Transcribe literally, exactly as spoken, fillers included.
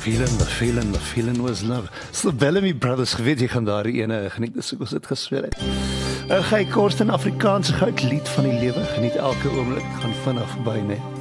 feeling, the feeling, the feeling was love. Dis die Bellamy Brothers, geweet jy gaan daar die ene geniet, dis ook ons dit gespeel het. Een Guy Korsten Afrikaanse goud lied van die lewe, geniet elke oomblik, gaan vinnig verby, nee.